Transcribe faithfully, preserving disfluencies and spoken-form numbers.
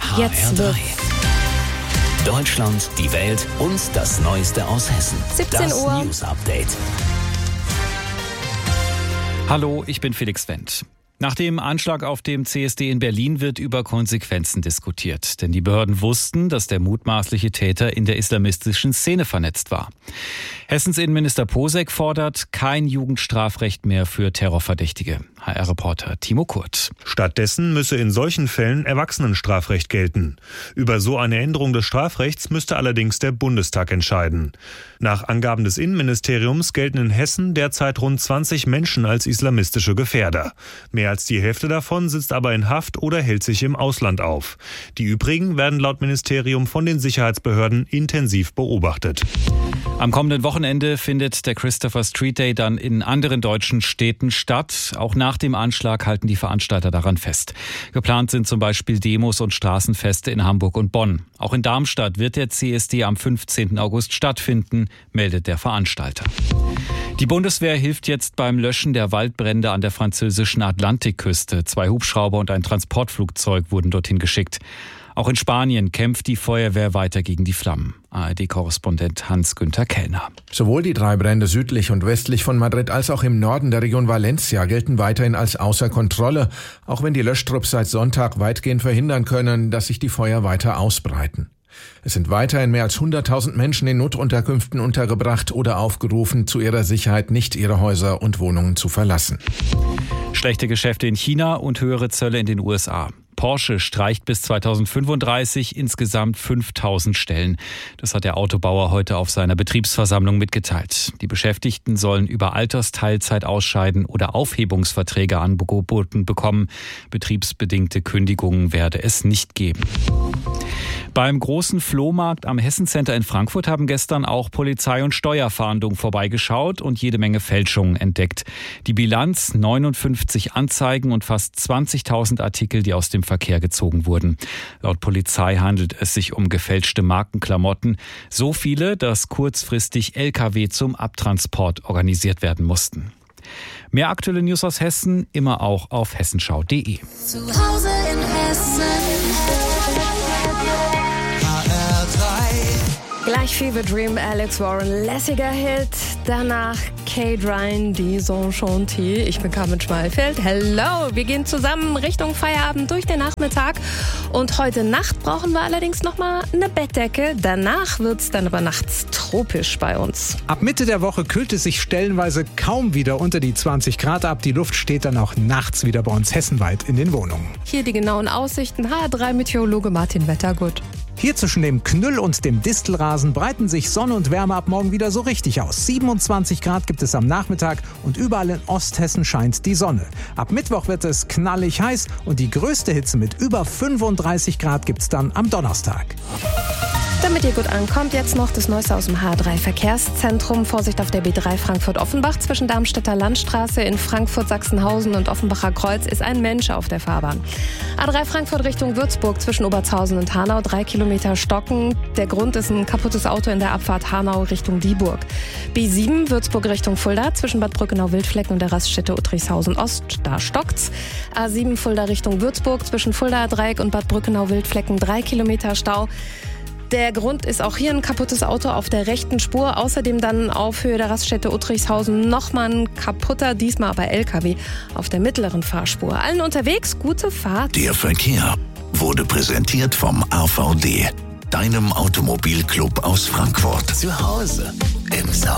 Jetzt wird Deutschland, die Welt und das Neueste aus Hessen. siebzehn Uhr. Das News Update. Hallo, ich bin Felix Wendt. Nach dem Anschlag auf dem C S D in Berlin wird über Konsequenzen diskutiert. Denn die Behörden wussten, dass der mutmaßliche Täter in der islamistischen Szene vernetzt war. Hessens Innenminister Posek fordert kein Jugendstrafrecht mehr für Terrorverdächtige. H R-Reporter Timo Kurt. Stattdessen müsse in solchen Fällen Erwachsenenstrafrecht gelten. Über so eine Änderung des Strafrechts müsste allerdings der Bundestag entscheiden. Nach Angaben des Innenministeriums gelten in Hessen derzeit rund zwanzig Menschen als islamistische Gefährder. Mehr als die Hälfte davon sitzt aber in Haft oder hält sich im Ausland auf. Die übrigen werden laut Ministerium von den Sicherheitsbehörden intensiv beobachtet. Am kommenden Wochenende findet der Christopher Street Day dann in anderen deutschen Städten statt. Auch nach dem Anschlag halten die Veranstalter daran fest. Geplant sind zum Beispiel Demos und Straßenfeste in Hamburg und Bonn. Auch in Darmstadt wird der C S D am fünfzehnten August stattfinden, meldet der Veranstalter. Die Bundeswehr hilft jetzt beim Löschen der Waldbrände an der französischen Atlantikküste. Zwei Hubschrauber und ein Transportflugzeug wurden dorthin geschickt. Auch in Spanien kämpft die Feuerwehr weiter gegen die Flammen. A R D-Korrespondent Hans-Günther Kellner. Sowohl die drei Brände südlich und westlich von Madrid als auch im Norden der Region Valencia gelten weiterhin als außer Kontrolle, auch wenn die Löschtrupps seit Sonntag weitgehend verhindern können, dass sich die Feuer weiter ausbreiten. Es sind weiterhin mehr als hunderttausend Menschen in Notunterkünften untergebracht oder aufgerufen, zu ihrer Sicherheit nicht ihre Häuser und Wohnungen zu verlassen. Schlechte Geschäfte in China und höhere Zölle in den U S A. Porsche streicht bis zweitausendfünfunddreißig insgesamt fünftausend Stellen. Das hat der Autobauer heute auf seiner Betriebsversammlung mitgeteilt. Die Beschäftigten sollen über Altersteilzeit ausscheiden oder Aufhebungsverträge angeboten bekommen. Betriebsbedingte Kündigungen werde es nicht geben. Beim großen Flohmarkt am Hessen Center in Frankfurt haben gestern auch Polizei und Steuerfahndung vorbeigeschaut und jede Menge Fälschungen entdeckt. Die Bilanz: neunundfünfzig Anzeigen und fast zwanzigtausend Artikel, die aus dem Verkehr gezogen wurden. Laut Polizei handelt es sich um gefälschte Markenklamotten. So viele, dass kurzfristig L K W zum Abtransport organisiert werden mussten. Mehr aktuelle News aus Hessen immer auch auf hessenschau punkt de. Zu Hause in Hessen. Gleich Fever Dream, Alex Warren, lässiger Hit. Danach Kate Ryan, Dison Chanty. Ich bin Carmen Schmalfeld. Hello, wir gehen zusammen Richtung Feierabend durch den Nachmittag. Und heute Nacht brauchen wir allerdings nochmal eine Bettdecke. Danach wird es dann aber nachts tropisch bei uns. Ab Mitte der Woche kühlt es sich stellenweise kaum wieder unter die zwanzig Grad ab. Die Luft steht dann auch nachts wieder bei uns hessenweit in den Wohnungen. Hier die genauen Aussichten. H R drei Meteorologe Martin Wettergut. Hier zwischen dem Knüll und dem Distelrasen breiten sich Sonne und Wärme ab morgen wieder so richtig aus. siebenundzwanzig Grad gibt es am Nachmittag und überall in Osthessen scheint die Sonne. Ab Mittwoch wird es knallig heiß und die größte Hitze mit über fünfunddreißig Grad gibt es dann am Donnerstag. Damit ihr gut ankommt, jetzt noch das Neueste aus dem H R drei Verkehrszentrum. Vorsicht auf der B drei Frankfurt-Offenbach. Zwischen Darmstädter Landstraße in Frankfurt-Sachsenhausen und Offenbacher Kreuz ist ein Mensch auf der Fahrbahn. A drei Frankfurt Richtung Würzburg zwischen Obertshausen und Hanau. Drei Kilometer stocken. Der Grund ist ein kaputtes Auto in der Abfahrt Hanau Richtung Dieburg. B sieben Würzburg Richtung Fulda. Zwischen Bad Brückenau-Wildflecken und der Raststätte Uttrichshausen-Ost. Da stockt's. A sieben Fulda Richtung Würzburg. Zwischen Fulda-Dreieck und Bad Brückenau-Wildflecken. Drei Kilometer Stau. Der Grund ist auch hier ein kaputtes Auto auf der rechten Spur. Außerdem dann auf Höhe der Raststätte Uttrichshausen nochmal ein kaputter, diesmal aber L K W auf der mittleren Fahrspur. Allen unterwegs, gute Fahrt. Der Verkehr wurde präsentiert vom A V D, deinem Automobilclub aus Frankfurt. Zu Hause im Sommer.